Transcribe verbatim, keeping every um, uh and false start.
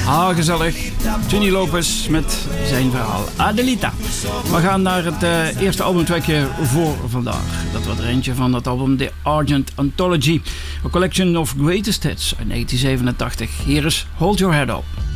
Ah, gezellig. Jenny Lopez met zijn verhaal Adelita. We gaan naar het uh, eerste albumtrackje voor vandaag. Dat wordt er eentje van het album The Argent Anthology. A Collection of Greatest Hits uit negentien zevenentachtig. Hier is Hold Your Head Up.